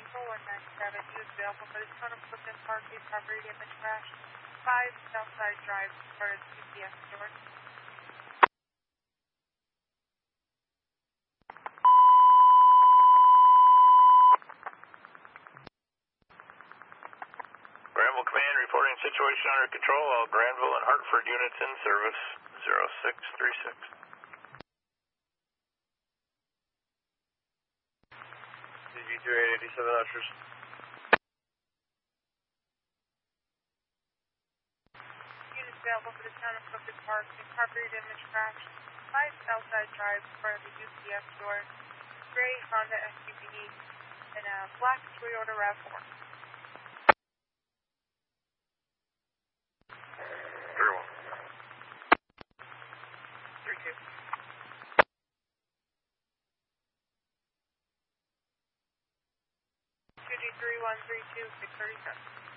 Eagle 197, he was available for the ton of Clifton Parkway property damage crash. 5 Southside Drive, part of the UPS store. Granville Command reporting situation under control. All Granville and Hartford units in service. 0636. DG-2887 ushers. Units available for the town of Clifton Park, property damage crash. 5 Southside Drive, part of the UPS store. Gray Honda SUV and a black Toyota RAV4. 31. 32. 2G3132 637.